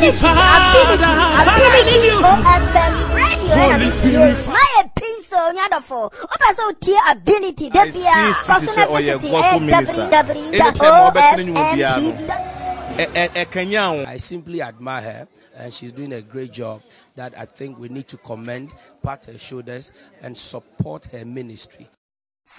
ability OFM radio my pencil nyadofo obaso tie ability de bia I simply admire her, and she's doing a great job that I think we need to commend, pat her shoulders, and support her ministry.